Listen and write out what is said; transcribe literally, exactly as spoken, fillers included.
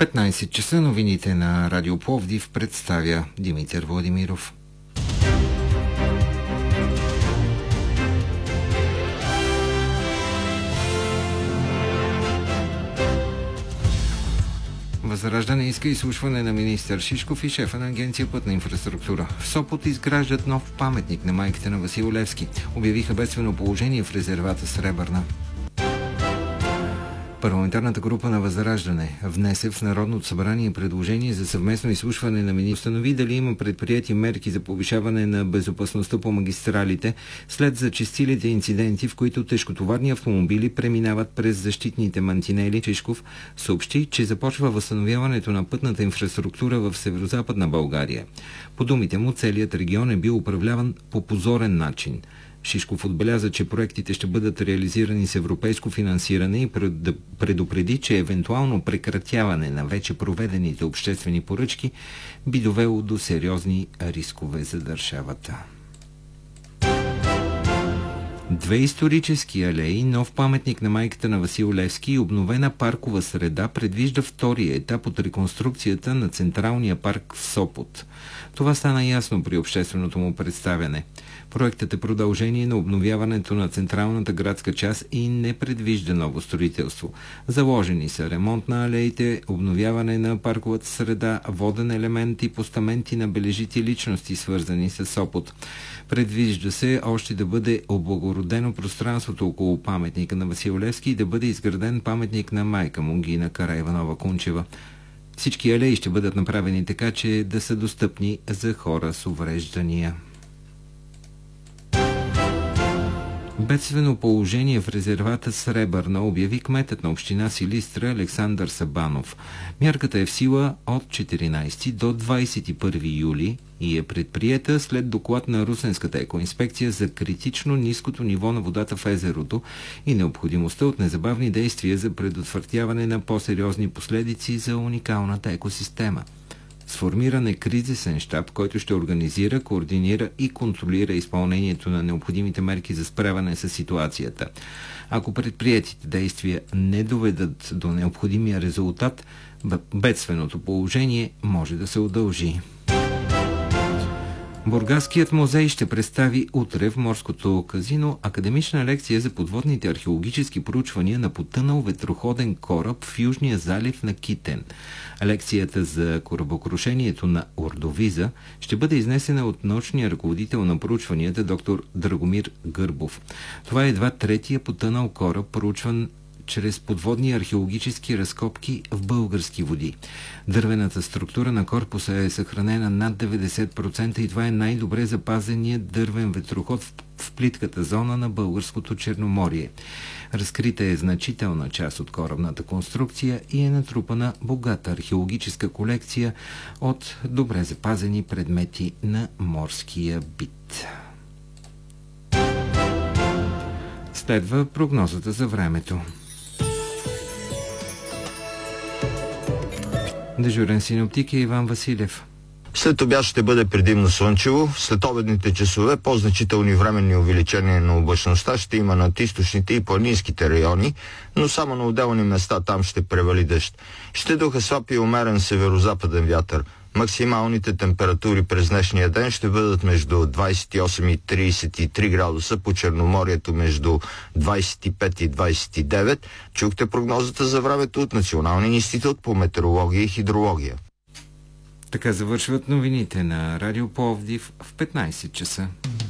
петнайсет часа новините на Радио Пловдив представя Димитър Владимиров. Възраждане иска изслушване на министър Шишков и шефа на Агенция Пътна инфраструктура. В Сопот изграждат нов паметник на майката на Васил Левски. Обявиха бедствено положение в резервата Сребърна. Парламентарната група на Възраждане внесе в Народното събрание предложение за съвместно изслушване на министър. Установи дали има предприети мерки за повишаване на безопасността по магистралите след зачестилите инциденти, в които тежкотоварни автомобили преминават през защитните мантинели. Шишков съобщи, че започва възстановяването на пътната инфраструктура в северозападна България. По думите му, целият регион е бил управляван по позорен начин. Шишков отбеляза, че проектите ще бъдат реализирани с европейско финансиране и предупреди, че евентуално прекратяване на вече проведените обществени поръчки би довело до сериозни рискове за държавата. Две исторически алеи, нов паметник на майката на Васил Левски и обновена паркова среда предвижда втория етап от реконструкцията на Централния парк в Сопот. Това стана ясно при общественото му представяне. Проектът е продължение на обновяването на централната градска част и не предвижда ново строителство. Заложени са ремонт на алеите, обновяване на парковата среда, воден елемент и постаменти на бележити личности, свързани с Сопот. Предвижда се още да бъде облагородено пространството около паметника на Васил Левски и да бъде изграден паметник на майка му Гина Караиванова-Кунчева. Всички алеи ще бъдат направени така, че да са достъпни за хора с увреждания. Бедствено положение в резервата Сребърна обяви кметът на община Силистра Александър Сабанов. Мярката е в сила от четиринайсети до двайсет и първи юли и е предприета след доклад на Русенската екоинспекция за критично ниското ниво на водата в езерото и необходимостта от незабавни действия за предотвратяване на по-сериозни последици за уникалната екосистема. Сформиран е кризисен щаб, който ще организира, координира и контролира изпълнението на необходимите мерки за справяне с ситуацията. Ако предприетите действия не доведат до необходимия резултат, бедственото положение може да се удължи. Бургаският музей ще представи утре в Морското казино академична лекция за подводните археологически проучвания на потънал ветроходен кораб в Южния залив на Китен. Лекцията за корабокрушението на Ордовиза ще бъде изнесена от научния ръководител на проучванията доктор Драгомир Гърбов. Това е едва третия потънал кораб, проучван чрез подводни археологически разкопки в български води. Дървената структура на корпуса е съхранена над деветдесет процента и това е най-добре запазеният дървен ветроход в плитката зона на българското Черноморие. Разкрита е значителна част от корабната конструкция и е натрупана богата археологическа колекция от добре запазени предмети на морския бит. Следва прогнозата за времето. Дежурен синоптик е Иван Василев. След обяд ще бъде предимно слънчево. След обедните часове по-значителни временни увеличения на облачността ще има над източните и планинските райони, но само на отделни места там ще превали дъжд. Ще духа слаб и умерен северо-западен вятър. Максималните температури през днешния ден ще бъдат между двайсет и осем и трийсет и три градуса, по Черноморието между двайсет и пет и двайсет и девет. Чухте прогнозата за времето от Националния институт по метеорология и хидрология. Така завършват новините на Радио Пловдив в петнайсет часа.